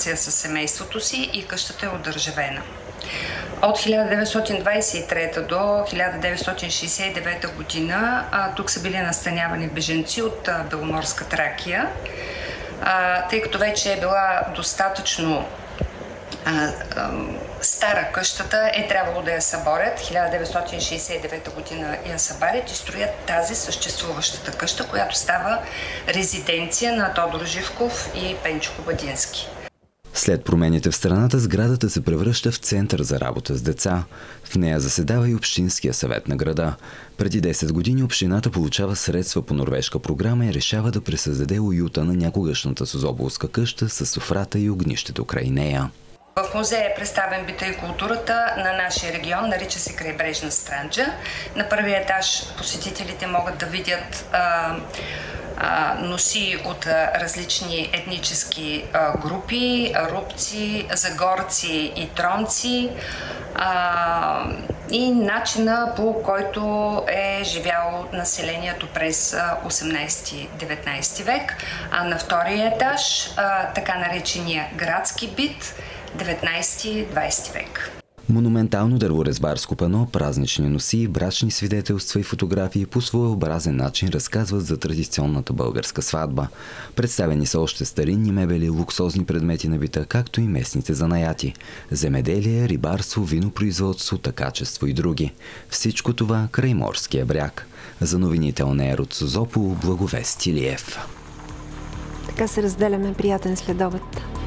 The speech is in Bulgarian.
със семейството си и къщата е одържавена. От 1923 до 1969 година тук са били настанявани бежанци от Беломорска Тракия. Тъй като вече е била достатъчно стара къщата, е трябвало да я съборят. 1969 година я събарят и строят тази съществуващата къща, която става резиденция на Тодор Живков и Пенчо Кобадински. След промените в страната, сградата се превръща в център за работа с деца. В нея заседава и Общинския съвет на града. Преди 10 години общината получава средства по норвежка програма и решава да пресъздаде уюта на някогашната Созополска къща с софрата и огнището край нея. В музея е представен бита и културата на нашия регион, нарича се Крайбрежна Странджа. На първия етаж посетителите могат да видят носи от различни етнически групи, рубци, загорци и тронци и начина, по който е живяло населението през 18-19 век, а на втория етаж така наречения градски бит 19-20 век. Монументално дърворезбарско пано, празнични носи, брачни свидетелства и фотографии по своеобразен начин разказват за традиционната българска сватба. Представени са още старинни мебели, луксозни предмети на бита, както и местните занаяти – земеделие, рибарство, винопроизводство, такачество и други. Всичко това край морския бряг. За новините ОНР от Созопол, Благовест Илиев. Така се разделяме. Приятен следобед.